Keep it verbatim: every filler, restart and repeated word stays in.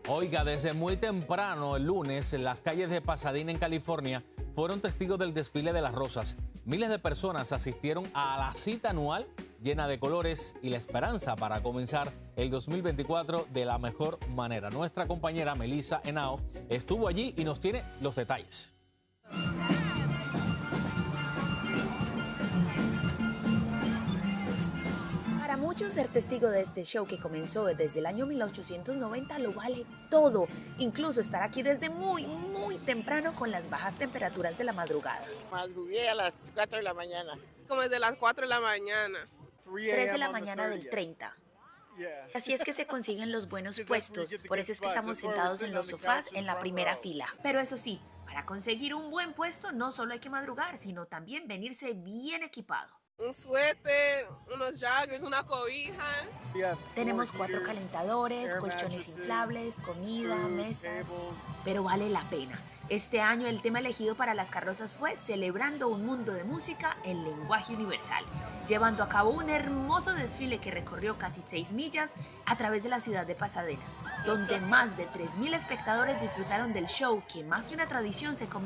Oiga, desde muy temprano el lunes, las calles de Pasadena, en California, fueron testigos del desfile de las rosas. Miles de personas asistieron a la cita anual llena de colores y la esperanza para comenzar el dos mil veinticuatro de la mejor manera. Nuestra compañera Melissa Henao estuvo allí y nos tiene los detalles. Para muchos, ser testigo de este show que comenzó desde el año mil ochocientos noventa lo vale todo, incluso estar aquí desde muy, muy temprano con las bajas temperaturas de la madrugada. Madrugué a las cuatro de la mañana. Como desde las cuatro de la mañana. tres de la mañana del treinta. Así es que se consiguen los buenos puestos, por eso es que estamos sentados en los sofás en la primera fila. Pero eso sí, para conseguir un buen puesto no solo hay que madrugar, sino también venirse bien equipado. Un suéter, unos joggers, una cobija. Tenemos cuatro calentadores, colchones inflables, comida, mesas, pero vale la pena. Este año el tema elegido para las carrozas fue Celebrando un mundo de música en lenguaje universal, llevando a cabo un hermoso desfile que recorrió casi seis millas a través de la ciudad de Pasadena, donde más de tres mil espectadores disfrutaron del show que más que una tradición se convirtió